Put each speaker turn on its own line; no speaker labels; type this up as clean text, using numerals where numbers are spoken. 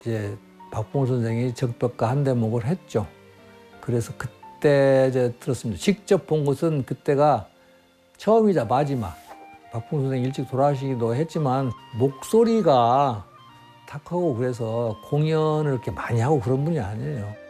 이제 박봉 선생이 정벽가 한 대목을 했죠. 그래서 그때 이제 들었습니다. 직접 본 것은 그때가 처음이자 마지막. 박봉 선생이 일찍 돌아가시기도 했지만 목소리가 탁하고 그래서 공연을 이렇게 많이 하고 그런 분이 아니에요.